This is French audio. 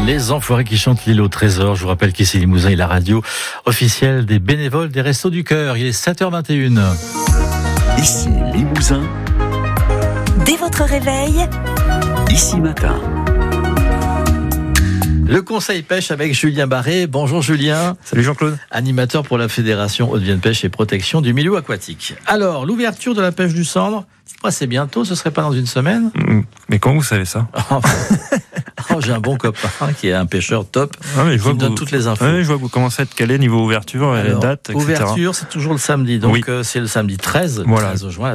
Les Enfoirés qui chantent l'île au trésor. Je vous rappelle qu'ici Limousin est la radio officielle des bénévoles des Restos du Cœur. Il est 7h21. Ici Limousin. Dès votre réveil, Ici Matin. Le Conseil Pêche avec Julien Barré. Bonjour Julien. Salut Jean-Claude. Animateur pour la Fédération Haute-Vienne Pêche et Protection du milieu aquatique. Alors, l'ouverture de la pêche du cendre, dites-moi, c'est bientôt, ce serait pas dans une semaine? Mais comment vous savez ça? J'ai un bon copain qui est un pêcheur top, mais qui me donne toutes les infos. Oui, je vois que vous commencez à être calé niveau ouverture et Alors, date, etc. Ouverture, c'est toujours le samedi, donc Oui. c'est le samedi 13 Voilà. juin.